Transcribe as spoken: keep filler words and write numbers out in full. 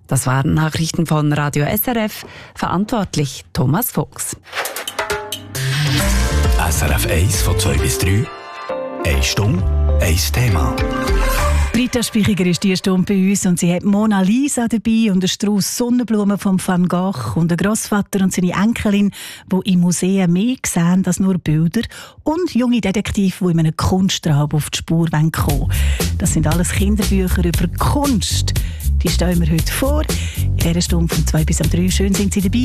Das waren Nachrichten von Radio S R F, verantwortlich Thomas Fuchs. S R F eins von zwei bis drei. Eine Stunde, ein Thema. Britta Spichiger ist diese Stunde bei uns und sie hat Mona Lisa dabei und einen Strauß Sonnenblumen von Van Gogh und einen Grossvater und seine Enkelin, die im Museum mehr sehen als nur Bilder, und junge Detektive, die in einem Kunstraub auf die Spur kommen wollen. Das sind alles Kinderbücher über Kunst. Die stellen wir heute vor. In dieser Stunde von zwei bis drei. Schön sind Sie dabei.